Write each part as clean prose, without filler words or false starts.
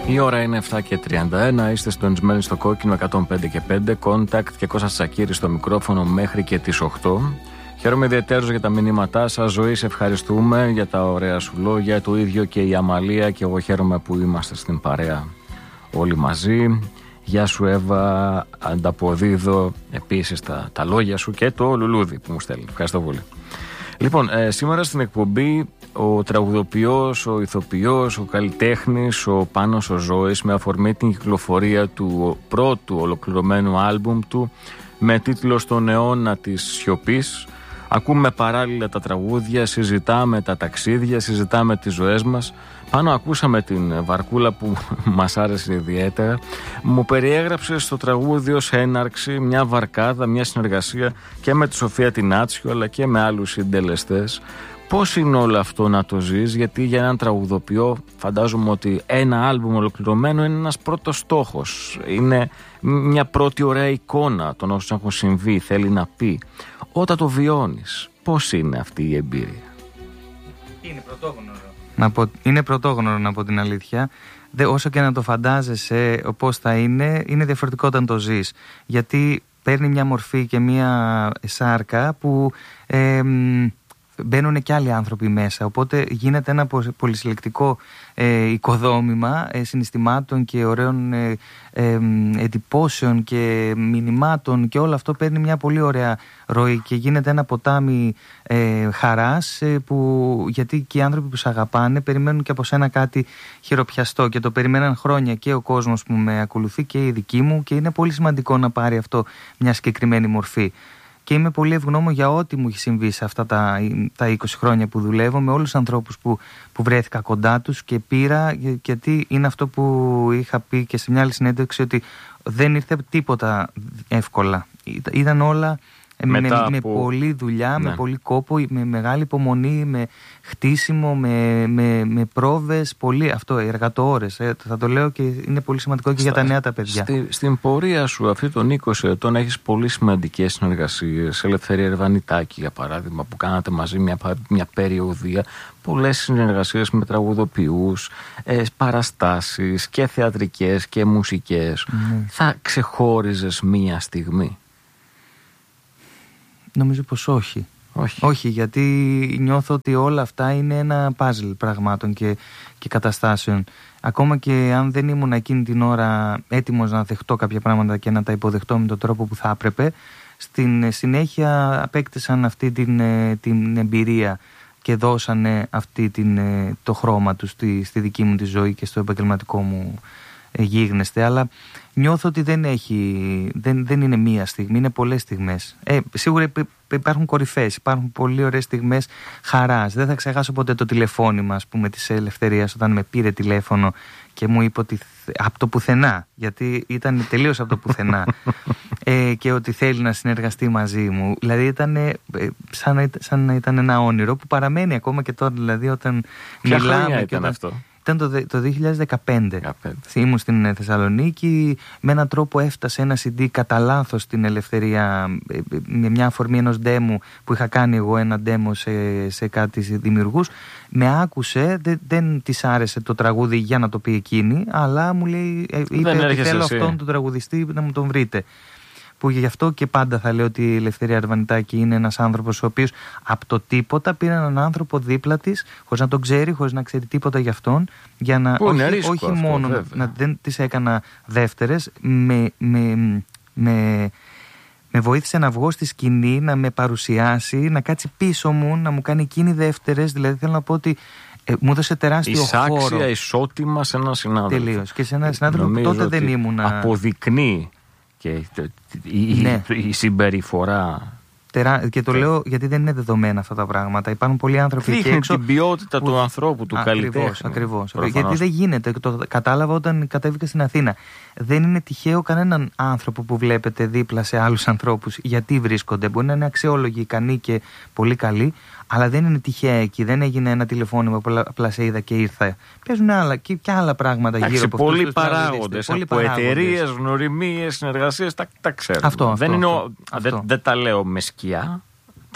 Η ώρα είναι 7:31, είστε συντονισμένοι στο Κόκκινο 105.5, Contact και Κώστας Τσακίρης στο μικρόφωνο μέχρι και τις 8. Χαίρομαι ιδιαίτερως για τα μηνύματά σας. Ζωή, σε ευχαριστούμε για τα ωραία σου λόγια. Το ίδιο και η Αμαλία, και εγώ χαίρομαι που είμαστε στην παρέα όλοι μαζί. Γεια σου Εύα, ανταποδίδω επίσης τα λόγια σου και το λουλούδι που μου στέλνει. Ευχαριστώ πολύ. Λοιπόν, σήμερα στην εκπομπή ο τραγουδοποιός, ο ηθοποιός, ο καλλιτέχνης, ο Πάνος ο Ζώης, με αφορμή την κυκλοφορία του πρώτου ολοκληρωμένου άλμπουμ του με τίτλο «Στον αιώνα της σιωπής». Ακούμε παράλληλα τα τραγούδια, συζητάμε τα ταξίδια, συζητάμε τις ζωές μας. Πάνω ακούσαμε την Βαρκούλα που μας άρεσε ιδιαίτερα. Μου περιέγραψε στο τραγούδι ως έναρξη μια βαρκάδα, μια συνεργασία και με τη Σοφία Τινάτσιο αλλά και με άλλους συντελεστές. Πώς είναι όλο αυτό να το ζεις, γιατί για έναν τραγουδοποιό φαντάζομαι ότι ένα άλμπουμ ολοκληρωμένο είναι ένας πρώτος στόχος. Είναι μια πρώτη ωραία εικόνα των όσων έχουν συμβεί, θέλει να πει. Όταν το βιώνεις, πώς είναι αυτή η εμπειρία? Είναι πρωτόγνωρο. Είναι πρωτόγνωρο, να πω την αλήθεια. Όσο και να το φαντάζεσαι πώς θα είναι διαφορετικό όταν το ζεις. Γιατί παίρνει μια μορφή και μια σάρκα που μπαίνουν και άλλοι άνθρωποι μέσα, οπότε γίνεται ένα πολυσυλλεκτικό οικοδόμημα συναισθημάτων και ωραίων εντυπώσεων και μηνυμάτων, και όλο αυτό παίρνει μια πολύ ωραία ροή και γίνεται ένα ποτάμι χαράς, γιατί και οι άνθρωποι που σε αγαπάνε περιμένουν και από σένα κάτι χειροπιαστό, και το περιμέναν χρόνια και ο κόσμος που με ακολουθεί και η δική μου, και είναι πολύ σημαντικό να πάρει αυτό μια συγκεκριμένη μορφή. Και είμαι πολύ ευγνώμων για ό,τι μου έχει συμβεί σε αυτά τα 20 χρόνια που δουλεύω, με όλους τους ανθρώπους που βρέθηκα κοντά τους και πήρα, γιατί είναι αυτό που είχα πει και σε μια άλλη συνέντευξη, ότι δεν ήρθε τίποτα εύκολα. Ήταν όλα με πολλή δουλειά, με πολύ κόπο, με μεγάλη υπομονή, με χτίσιμο, με πρόβες, πολύ αυτό, εργατοώρες. Θα το λέω και είναι πολύ σημαντικό και για τα νέα τα παιδιά. Στην πορεία σου αυτή των 20 ετών έχεις πολύ σημαντικές συνεργασίες. Ελευθερία Ερβανιτάκη, για παράδειγμα, που κάνατε μαζί μια περιοδία. Πολλές συνεργασίες με τραγουδοποιούς, παραστάσεις και θεατρικές και μουσικές. Θα ξεχώριζες μία στιγμή? Νομίζω πως όχι. Όχι, γιατί νιώθω ότι όλα αυτά είναι ένα παζλ πραγμάτων και καταστάσεων. Ακόμα και αν δεν ήμουν εκείνη την ώρα έτοιμος να δεχτώ κάποια πράγματα και να τα υποδεχτώ με τον τρόπο που θα έπρεπε, στην συνέχεια απέκτησαν αυτή την εμπειρία και δώσανε το χρώμα τους στη δική μου τη ζωή και στο επαγγελματικό μου γίγνεσθε. Αλλά νιώθω ότι δεν είναι μία στιγμή, είναι πολλές στιγμές. Σίγουρα υπάρχουν κορυφές, υπάρχουν πολύ ωραίες στιγμές χαράς. Δεν θα ξεχάσω ποτέ το τηλεφώνημα, ας πούμε, της Ελευθερίας, όταν με πήρε τηλέφωνο και μου είπε ότι από το πουθενά, γιατί ήταν τελείως από το πουθενά, και ότι θέλει να συνεργαστεί μαζί μου. Δηλαδή ήταν σαν να ήταν ένα όνειρο που παραμένει ακόμα και τώρα. Δηλαδή όταν μιλάμε. Ποια χρόνια ήταν αυτό? Ήταν το 2015. Ήμουν στην Θεσσαλονίκη, με έναν τρόπο έφτασε ένα CD κατά λάθος στην Ελευθερία, με μια αφορμή ενός ντέμου που είχα κάνει εγώ, ένα ντέμο σε κάτι δημιουργούς. Με άκουσε, δεν της άρεσε το τραγούδι για να το πει εκείνη, αλλά μου λέει, είπε ότι θέλω αυτόν τον τραγουδιστή να μου τον βρείτε. Που γι' αυτό και πάντα θα λέω ότι η Ελευθερία Ερβανιτάκη είναι ένας άνθρωπος ο οποίος από το τίποτα πήρε έναν άνθρωπο δίπλα της, χωρίς να τον ξέρει, χωρίς να ξέρει τίποτα γι' αυτόν, για να όχι μόνο να δεν τις έκανα δεύτερες, με βοήθησε να βγω στη σκηνή, να με παρουσιάσει, να κάτσει πίσω μου, να μου κάνει εκείνη δεύτερες. Δηλαδή θέλω να πω ότι μου έδωσε τεράστιο χώρο. Εισάξια, ισότιμα σε έναν συνάδελφο. Τελείως. Και σε έναν συνάδελφο που τότε δεν ήμουν. Αποδεικνύει και η συμπεριφορά. Και το λέω γιατί δεν είναι δεδομένα αυτά τα πράγματα. Υπάρχουν πολλοί άνθρωποι εκεί έξω. Την ποιότητα του ανθρώπου, του καλλιτέχνη. Ακριβώς. Γιατί δεν γίνεται. Το κατάλαβα όταν κατέβηκα στην Αθήνα. Δεν είναι τυχαίο κανέναν άνθρωπο που βλέπετε δίπλα σε άλλους ανθρώπους γιατί βρίσκονται. Μπορεί να είναι αξιόλογοι, ικανοί και πολύ καλοί, αλλά δεν είναι τυχαία εκεί. Δεν έγινε ένα τηλεφώνημα που απλά σε είδα και ήρθα. Παίζουν άλλα και άλλα πράγματα γύρω από αυτούς. Πολλοί παράγοντες. Από εταιρείες, γνωριμίες, συνεργασίες, τα ξέρω. Αυτό. Δεν τα λέω με σκιά.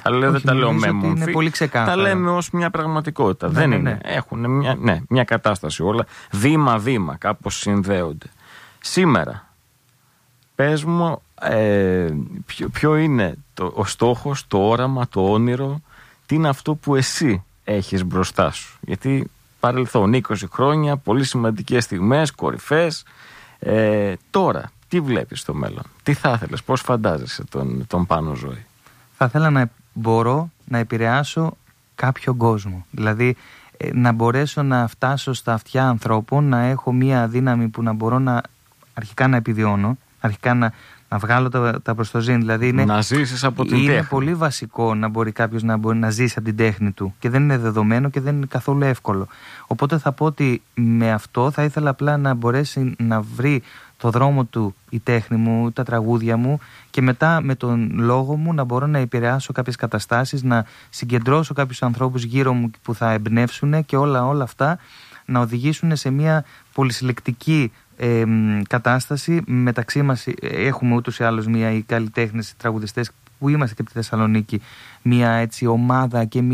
Δεν τα λέω με μορφή. Είναι πολύ ξεκάθαρο. Τα λέμε ως μια πραγματικότητα. Δεν είναι. Έχουν μια κατάσταση όλα. Βήμα-βήμα, κάπως συνδέονται. Σήμερα, πες μου, ποιο είναι ο στόχος, το όραμα, το όνειρο, τι είναι αυτό που εσύ έχεις μπροστά σου. Γιατί παρελθόν 20 χρόνια, πολύ σημαντικές στιγμές, κορυφές. Τώρα, τι βλέπεις στο μέλλον, τι θα ήθελες, πώς φαντάζεσαι τον Πάνο Ζωή? Θα ήθελα να μπορώ να επηρεάσω κάποιον κόσμο. Δηλαδή να μπορέσω να φτάσω στα αυτιά ανθρώπων, να έχω μία δύναμη που να μπορώ αρχικά να επιβιώνω, αρχικά να βγάλω τα προστοζήν. Δηλαδή να ζήσεις από την τέχνη. Είναι πολύ βασικό να μπορεί κάποιος να ζήσει από την τέχνη του και δεν είναι δεδομένο και δεν είναι καθόλου εύκολο. Οπότε θα πω ότι με αυτό θα ήθελα απλά να μπορέσει να βρει το δρόμο του η τέχνη μου, τα τραγούδια μου και μετά με τον λόγο μου να μπορώ να επηρεάσω κάποιες καταστάσεις, να συγκεντρώσω κάποιους ανθρώπους γύρω μου που θα εμπνεύσουν και όλα αυτά να οδηγήσουν σε μια πολυσυλλεκτική κατάσταση. Μεταξύ μας έχουμε ούτως ή άλλως οι καλλιτέχνες, οι τραγουδιστές που είμαστε και από τη Θεσσαλονίκη, μια έτσι ομάδα και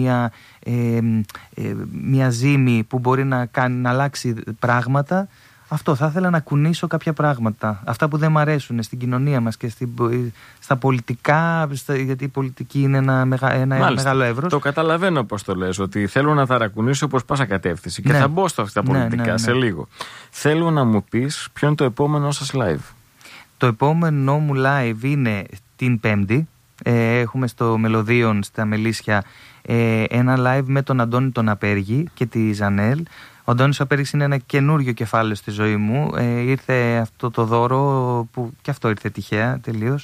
μια ζύμη που μπορεί να αλλάξει πράγματα. Αυτό θα ήθελα να κουνήσω κάποια πράγματα. Αυτά που δεν μ' αρέσουν στην κοινωνία μας και στα πολιτικά, γιατί η πολιτική είναι ένα μεγάλο εύρος. Το καταλαβαίνω πώς το λες, ότι θέλω να ταρακουνήσω προς πάσα κατεύθυνση. Και θα μπω στα πολιτικά σε λίγο. Θέλω να μου πεις ποιο είναι το επόμενό σας live. Το επόμενό μου live είναι την Πέμπτη. Έχουμε στο Μελωδίον στα Μελίσια ένα live με τον Αντώνη τον Απέργη και τη Ζανέλ. Ο Αντώνης ο Απέργης είναι ένα καινούριο κεφάλαιο στη ζωή μου. Ήρθε αυτό το δώρο που και αυτό ήρθε τυχαία τελείως.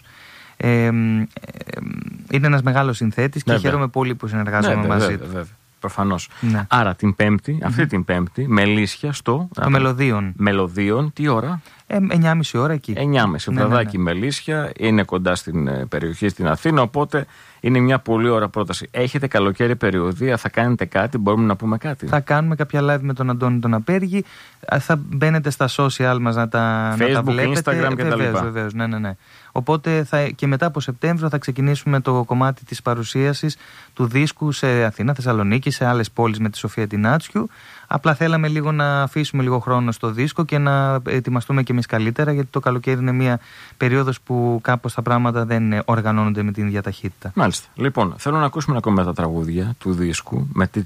Είναι ένας μεγάλος συνθέτης και χαίρομαι πολύ που συνεργάζομαι μαζί του. Προφανώς. Ναι. Άρα την Πέμπτη, αυτή την Πέμπτη, Μελίσια στο Μελωδίον. Μελωδίον, τι ώρα? 9.30 ώρα εκεί. 9.30 βραδάκι Μελίσια, είναι κοντά στην περιοχή στην Αθήνα, οπότε είναι μια πολύ ωραία πρόταση. Έχετε καλοκαίρι περιοδία, θα κάνετε κάτι, μπορούμε να πούμε κάτι? Θα κάνουμε κάποια live με τον Αντώνη τον Απέργη, θα μπαίνετε στα social μας να τα βλέπετε. Facebook, Instagram κτλ. Βεβαίως, ναι. Οπότε και μετά από Σεπτέμβριο θα ξεκινήσουμε το κομμάτι της παρουσίασης του δίσκου σε Αθήνα, Θεσσαλονίκη, σε άλλες πόλεις με τη Σοφία Τινάτσιου. Απλά θέλαμε λίγο να αφήσουμε λίγο χρόνο στο δίσκο και να ετοιμαστούμε και εμείς καλύτερα, γιατί το καλοκαίρι είναι μια περίοδος που κάπως τα πράγματα δεν οργανώνονται με την ίδια ταχύτητα. Μάλιστα. Λοιπόν, θέλω να ακούσουμε ακόμα τα τραγούδια του δίσκου με